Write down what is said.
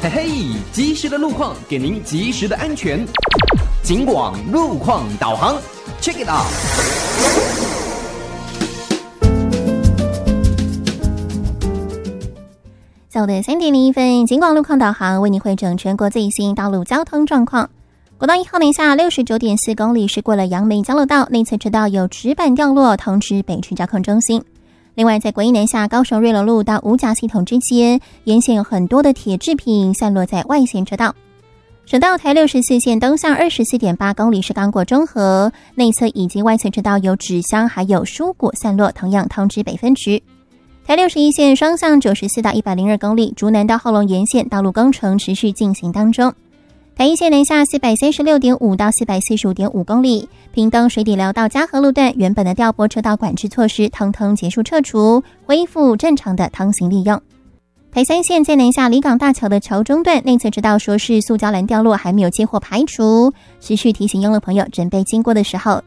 嘿嘿，及时的路况给您及时的安全。警广路况导航 ，Check it out。 下午的3:01，警广路况导航为您汇整全国最新道路交通状况。国道1号南下69.4公里是过了杨梅交流道，内侧车道有纸板掉落，通知北区交控中心。另外，在国一南下高雄瑞隆路到五甲系统之间，沿线有很多的铁制品散落在外线车道。省道台64线东向24.8公里是刚过中和，内侧以及外侧车道有纸箱还有蔬果散落，同样通知北分局。台61线双向94到102公里，竹南到后龙沿线道路工程持续进行当中。台一线南下436.5到445.5公里，屏东水底寮到嘉禾路段原本的调拨车道管制措施统统结束撤除，恢复正常的通行利用。台三线在南下离港大桥的桥中段内侧车道说是塑胶栏掉落，还没有接获排除，持续提醒用路朋友准备经过的时候